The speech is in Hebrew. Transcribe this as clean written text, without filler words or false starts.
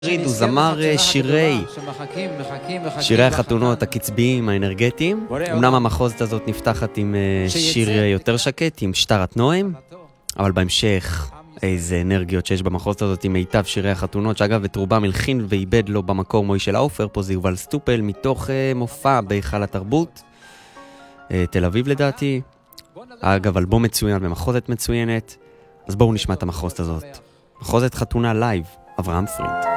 הוא זמר שירי החתונות הקצביים, האנרגטיים. אמנם המחוזת הזאת נפתחת עם שיר יותר שקט, עם שטרת נועם, אבל בהמשך איזה אנרגיות שיש במחוזת הזאת עם מיטב שירי החתונות, שאגב את רובם הלחין ואיבד לו במקור מוישל עופר, פה זה יובל סטופל, מתוך מופע בהיכל התרבות, תל אביב לדעתי. אגב, אלבום מצוין במחוזת מצוינת, אז בואו נשמע את המחוזת הזאת. מחוזת חתונה לייב, אברהם פריד.